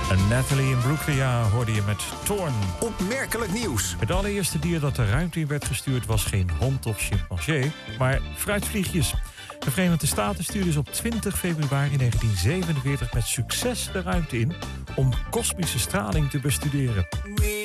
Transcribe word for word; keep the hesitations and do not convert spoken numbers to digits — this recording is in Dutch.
En Natalie Imbruglia hoorde je met Thorn. Opmerkelijk nieuws. Het allereerste dier dat de ruimte in werd gestuurd was geen hond of chimpansee, maar fruitvliegjes. De Verenigde Staten stuurden dus op twintig februari negentien zevenenveertig met succes de ruimte in om kosmische straling te bestuderen.